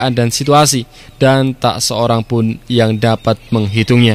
dan situasi, dan tak seorang pun yang dapat menghitungnya.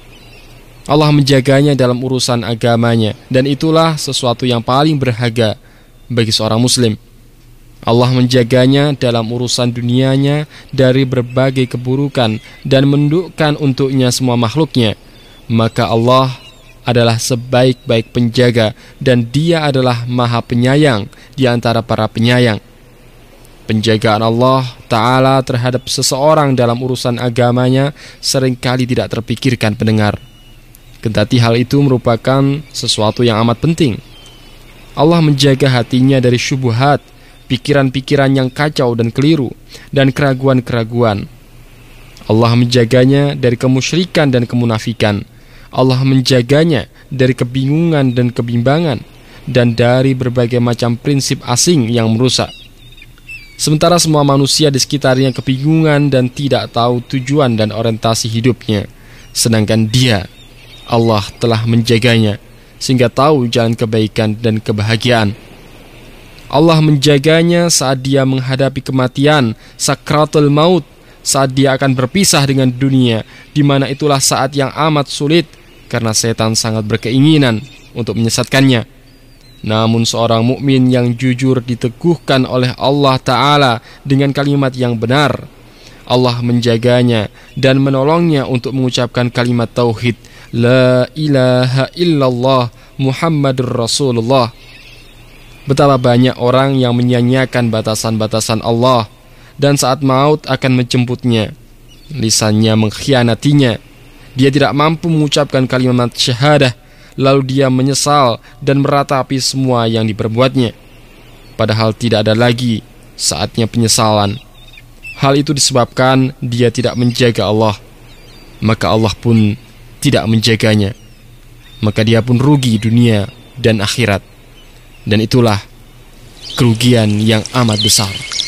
Allah menjaganya dalam urusan agamanya, dan itulah sesuatu yang paling berharga bagi seorang muslim. Allah menjaganya dalam urusan dunianya dari berbagai keburukan dan mendukkan untuknya semua makhluknya. Maka Allah adalah sebaik-baik penjaga, dan Dia adalah Maha Penyayang di antara para penyayang. Penjagaan Allah Ta'ala terhadap seseorang dalam urusan agamanya seringkali tidak terpikirkan pendengar. Kendati hal itu merupakan sesuatu yang amat penting. Allah menjaga hatinya dari syubhat, pikiran-pikiran yang kacau dan keliru, dan keraguan-keraguan. Allah menjaganya dari kemusyrikan dan kemunafikan. Allah menjaganya dari kebingungan dan kebimbangan, dan dari berbagai macam prinsip asing yang merusak. Sementara semua manusia di sekitarnya kebingungan dan tidak tahu tujuan dan orientasi hidupnya, sedangkan Dia, Allah, telah menjaganya sehingga tahu jalan kebaikan dan kebahagiaan. Allah menjaganya saat dia menghadapi kematian, sakratul maut, saat dia akan berpisah dengan dunia, di mana itulah saat yang amat sulit karena setan sangat berkeinginan untuk menyesatkannya. Namun seorang mukmin yang jujur diteguhkan oleh Allah Ta'ala dengan kalimat yang benar. Allah menjaganya dan menolongnya untuk mengucapkan kalimat tauhid, La ilaha illallah Muhammadur Rasulullah. Betapa banyak orang yang menyanyiakan batasan-batasan Allah, dan saat maut akan menjemputnya, lisannya mengkhianatinya. Dia tidak mampu mengucapkan kalimat syahadah, lalu dia menyesal dan meratapi semua yang diperbuatnya. Padahal tidak ada lagi saatnya penyesalan. Hal itu disebabkan dia tidak menjaga Allah, maka Allah pun tidak menjaganya. Maka dia pun rugi dunia dan akhirat. Dan itulah kerugian yang amat besar.